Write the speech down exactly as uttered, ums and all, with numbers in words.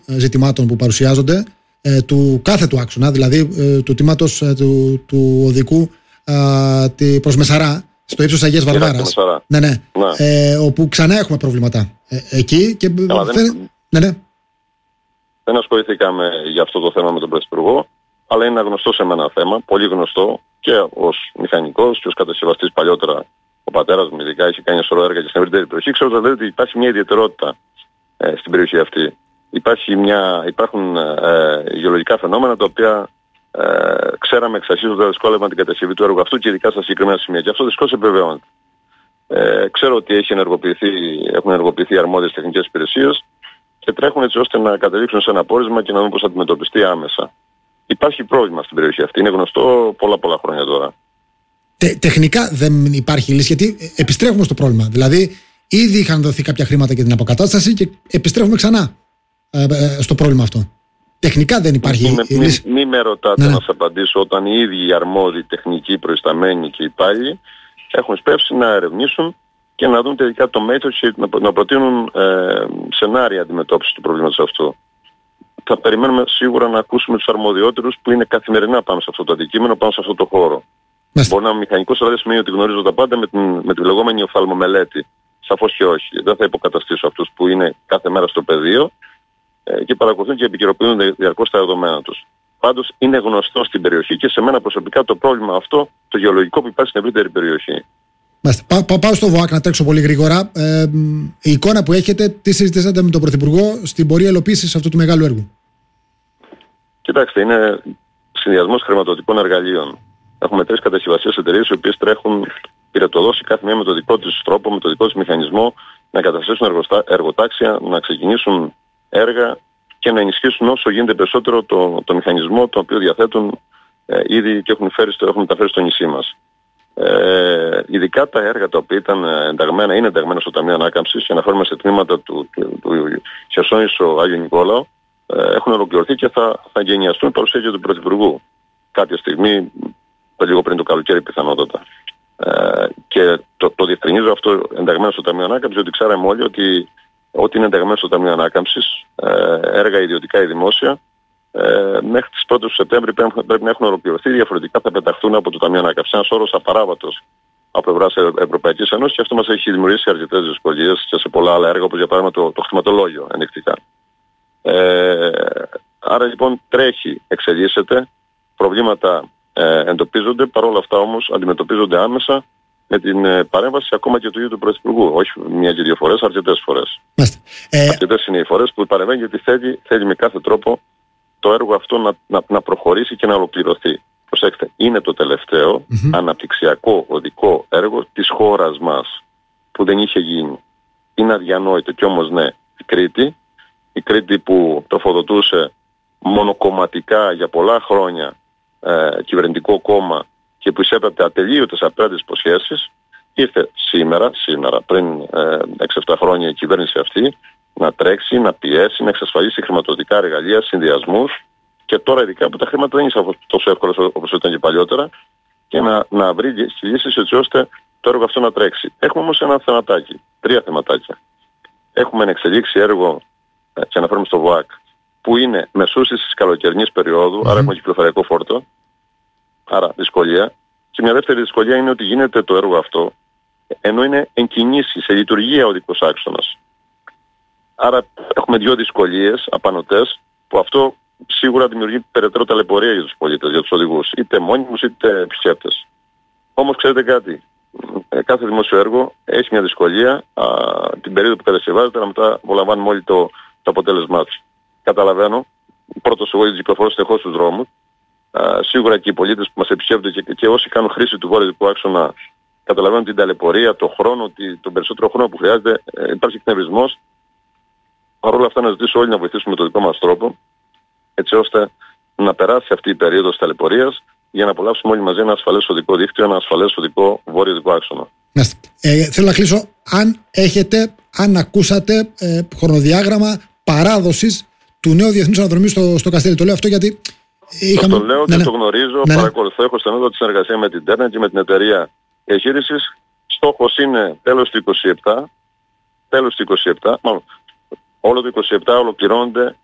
ζητημάτων που παρουσιάζονται, ε, του κάθε του άξονα, δηλαδή ε, του τμήματος ε, του, του οδικού ε, τη, προς Μεσαρά, στο ύψος Αγίας Βαρβάρας. Ναι, ναι. ναι. Ε, όπου ξανά έχουμε προβλήματα ε, εκεί. Και Καλά, φε... δεν... Ναι, ναι. δεν ασχοληθήκαμε για αυτό το θέμα με τον Πρωθυπουργό, αλλά είναι ένα γνωστό σε μένα θέμα, πολύ γνωστό και ως μηχανικός και ως κατασκευαστής παλιότερα. Ο πατέρας μου ειδικά έχει κάνει σωρό έργα και στην ευρύτερη περιοχή. Ξέρω ότι υπάρχει μια ιδιαιτερότητα ε, στην περιοχή αυτή. Υπάρχει μια, υπάρχουν ε, γεωλογικά φαινόμενα τα οποία ε, ξέραμε εξ αρχής ότι θα δυσκόλευαν την κατασκευή του έργου αυτού και ειδικά στα συγκεκριμένα σημεία. Και αυτό δυστυχώς επιβεβαιώνεται. Ε, ξέρω ότι έχει ενεργοποιηθεί, έχουν ενεργοποιηθεί αρμόδιες τεχνικές υπηρεσίες και τρέχουν έτσι ώστε να καταλήξουν σε ένα πόρισμα και να δουν πώς θα αντιμετωπιστεί άμεσα. Υπάρχει πρόβλημα στην περιοχή αυτή. Είναι γνωστό πολλά πολλά χρόνια τώρα. Τε, τεχνικά δεν υπάρχει λύση, γιατί επιστρέφουμε στο πρόβλημα. Δηλαδή, ήδη είχαν δοθεί κάποια χρήματα για την αποκατάσταση και επιστρέφουμε ξανά ε, ε, στο πρόβλημα αυτό. Τεχνικά δεν υπάρχει μη, λύση. Μη, μη με ρωτάτε ναι. να σας απαντήσω όταν οι ίδιοι οι αρμόδιοι, τεχνικοί, προϊσταμένοι και οι υπάλληλοι έχουν σπεύσει να ερευνήσουν και να δουν τελικά το μέθοδο και να, να προτείνουν ε, σενάρια αντιμετώπισης του προβλήματος αυτού. Θα περιμένουμε σίγουρα να ακούσουμε τους αρμοδιότερους που είναι καθημερινά πάνω σε αυτό το αντικείμενο, πάνω σε αυτό το χώρο. Μάλιστα. Μπορεί να είμαι μηχανικός, αλλά δεν σημαίνει ότι γνωρίζω τα πάντα με την, με τη λεγόμενη οφθαλμομελέτη. Σαφώς και όχι. Δεν θα υποκαταστήσω αυτούς που είναι κάθε μέρα στο πεδίο ε, και παρακολουθούν και επικαιροποιούν διαρκώς τα δεδομένα τους. Πάντως είναι γνωστό στην περιοχή και σε μένα προσωπικά το πρόβλημα αυτό, το γεωλογικό που υπάρχει στην ευρύτερη περιοχή. Πά, πά, πάω στο ΒΟΑΚ να τρέξω πολύ γρήγορα. Ε, η εικόνα που έχετε, τι συζητήσατε με τον Πρωθυπουργό στην πορεία υλοποίησης αυτού του μεγάλου έργου? Κοιτάξτε, είναι συνδυασμός χρηματοδοτικών εργαλείων. Έχουμε τρεις κατασκευαστικές εταιρείες οι οποίες τρέχουν πυρετοδόση κάθε μία με το δικό της τρόπο, με το δικό της μηχανισμό να καταστήσουν εργοστά, εργοτάξια, να ξεκινήσουν έργα και να ενισχύσουν όσο γίνεται περισσότερο το, το μηχανισμό το οποίο διαθέτουν ε, ήδη και έχουν, φέρει στο, έχουν μεταφέρει στο νησί μας. Ε, ειδικά τα έργα τα οποία ήταν ενταγμένα, είναι ενταγμένα στο Ταμείο Ανάκαμψης και αναφέρουμε σε τμήματα του, του, του Χερσόνησο Άγιο Νικόλαο, ε, έχουν ολοκληρωθεί και θα, θα γενιαστούν παρουσία και του Πρωθυπουργού κάποια στιγμή, λίγο πριν το καλοκαίρι πιθανότατα. Ε, και το, το διευκρινίζω αυτό ενταγμένο στο Ταμείο Ανάκαμψης, ότι ξέραμε όλοι ότι ό,τι είναι ενταγμένο στο Ταμείο Ανάκαμψης, ε, έργα ιδιωτικά ή δημόσια, ε, μέχρι τις πρώτες του Σεπτέμβρη πρέπει, πρέπει να έχουν ολοκληρωθεί, διαφορετικά θα πεταχθούν από το Ταμείο Ανάκαμψης. Ένας όρος απαράβατος από πλευράς Ευρωπαϊκής Ένωσης και αυτό μας έχει δημιουργήσει αρκετές δυσκολίες και σε πολλά άλλα έργα, όπως για παράδειγμα το, το χρηματολόγιο ενδεικτικά. Ε, άρα λοιπόν τρέχει, εξελίσσεται, προβλήματα ε, εντοπίζονται, παρόλα αυτά όμως αντιμετωπίζονται άμεσα με την ε, παρέμβαση ακόμα και του ίδιου του Πρωθυπουργού. Όχι μία και δύο φορές, αρκετές φορές. Ε... Αρκετές είναι οι φορές που παρεμβαίνει γιατί θέλει, θέλει με κάθε τρόπο το έργο αυτό να, να, να προχωρήσει και να ολοκληρωθεί. Προσέξτε, είναι το τελευταίο mm-hmm. αναπτυξιακό οδικό έργο της χώρας μας που δεν είχε γίνει. Είναι αδιανόητο και όμως ναι, η Κρήτη, η Κρήτη που τροφοδοτούσε μονοκομματικά για πολλά χρόνια ε, κυβερνητικό κόμμα και που εισέπρεπτε ατελείωτες απέναντες υποσχέσεις, ήρθε σήμερα, σήμερα πριν ε, έξι εφτά χρόνια η κυβέρνηση αυτή να τρέξει, να πιέσει, να εξασφαλίσει χρηματοδοτικά εργαλεία, συνδυασμούς και τώρα ειδικά που τα χρήματα δεν είναι τόσο εύκολα όπως ήταν και παλιότερα και να, να βρει λύσεις έτσι ώστε το έργο αυτό να τρέξει. Έχουμε όμως ένα θεματάκι, τρία θεματάκια. Έχουμε εξελίξει έργο και αναφέρουμε στο ΒΟΑΚ που είναι μεσούσης της καλοκαιρινής περίοδου, mm-hmm. άρα έχουμε κυκλοφοριακό φόρτο, άρα δυσκολία. Και μια δεύτερη δυσκολία είναι ότι γίνεται το έργο αυτό ενώ είναι εν κινήσει, σε λειτουργία ο δικός άξονας. Άρα έχουμε δύο δυσκολίες απανωτές που αυτό σίγουρα δημιουργεί περαιτέρω ταλαιπωρία για τους πολίτες, για τους οδηγούς, είτε μόνιμους είτε επισκέπτες. Όμως ξέρετε κάτι, κάθε δημόσιο έργο έχει μια δυσκολία α, την περίοδο που κατασκευάζεται, αλλά μετά απολαμβάνουμε όλοι το, το αποτέλεσμά του. Καταλαβαίνω, πρώτος εγώ κυκλοφορώ συνεχώς στους δρόμους, α, σίγουρα και οι πολίτες που μας επισκέπτονται και, και όσοι κάνουν χρήση του βόρειου άξονα καταλαβαίνουν την ταλαιπωρία, το χρόνο, τον περισσότερο χρόνο που χρειάζεται, ε, υπάρχει εκνευρισμός. Παρ' όλα αυτά να ζητήσω όλοι να βοηθήσουμε με τον δικό μας τρόπο, έτσι ώστε να περάσει αυτή η περίοδος ταλαιπωρίας για να απολαύσουμε όλοι μαζί ένα ασφαλές οδικό δίκτυο, ένα ασφαλές οδικό βόρειο οδικό άξονα. Ε, θέλω να κλείσω. Αν έχετε, αν ακούσατε ε, χρονοδιάγραμμα παράδοσης του νέου διεθνούς αναδρομίου στο, στο Καστέλι. Το λέω αυτό γιατί είχαμε... Το λέω ναι, και ναι. το γνωρίζω, ναι, ναι. παρακολουθώ, έχω στενότητα συνεργασία με την Τέρνα και με την εταιρεία διαχείρισης. Στόχος είναι τέλος του είκοσι επτά, τέλος του είκοσι επτά, μάλλον όλο το είκοσι επτά ολοκληρώνονται